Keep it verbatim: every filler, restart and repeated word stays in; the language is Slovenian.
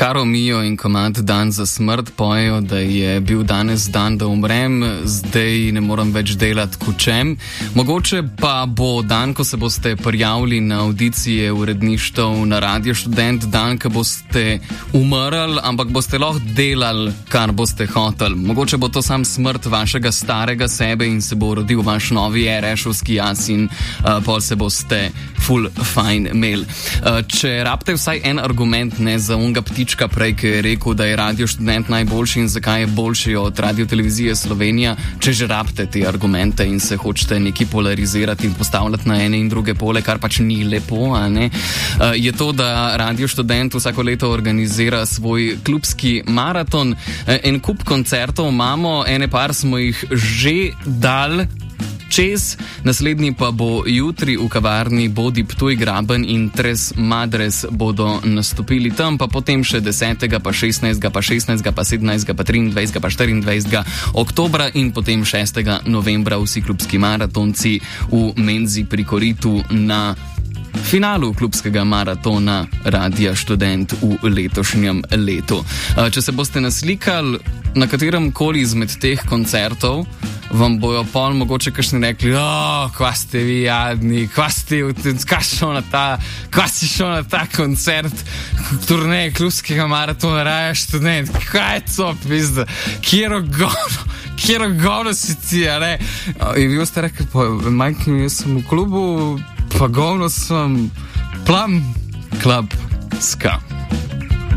Caro Mio in komad Dan za smrt pojejo, da je bil danes dan, da umrem, zdaj ne moram več delati kučem. Mogoče pa bo dan, ko se boste prijavili na audicije uredništev na Radio Študent, dan, ko boste umrli, ampak boste lahko delali, kar boste hoteli. Mogoče bo to sam smrt vašega starega sebe in se bo rodil vaš novi erešovski jaz in uh, pol se boste full fine imeli. Uh, če rabite vsaj en argument, ne za unga ptička prej, ki je rekel, da je Radio Študent najboljši in zakaj je boljši od Radio Televizije Slovenija, če že rabite te argumente in se hočete neki polarizirati in postavljati na ene in druge pole, kar pač ni lepo, a ne, uh, je to, da Radio Študent vsako leto organizira svoj klubski maraton. Uh, en kup koncertov imamo, ene par smo jih že dal čez, naslednji pa bo jutri v kavarni Bodi Ptuj Graben in Tres Madres bodo nastopili tam, pa potem še desetega, pa šestnajstega, pa šestnajstega, pa sedemnajstega, pa triindvajsetega, pa štiriindvajsetega oktobra in potem šestega novembra vsi klubski maratonci v Menzi pri Koritu na finalu klubskega maratona Radia Študent v letošnjem letu. Če se boste naslikali na katerem koli izmed teh koncertov, vam bojo pol mogoče kakšni rekli, oh, kva ste vi jadni, kva ste kva šel na ta, kva si šel na ta koncert, turnej klubskega maratona Radia Študent, kva je to, pizda, kjero govno, kjero govno si ti, a ne? In vi boste rekli, pa majke, jaz sem v klubu, pa govno sem Plum Club Ska.